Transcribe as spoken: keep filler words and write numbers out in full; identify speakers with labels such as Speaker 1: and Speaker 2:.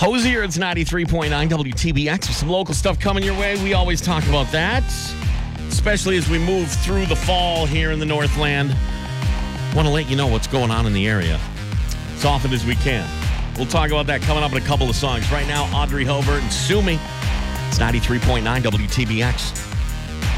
Speaker 1: Hosier, it's ninety-three point nine W T B X. With some local stuff coming your way. We always talk about that, especially as we move through the fall here in the Northland. Want to let you know what's going on in the area as often as we can. We'll talk about that coming up in a couple of songs. Right now, Audrey Hobart and Sue Me. It's ninety-three point nine W T B X.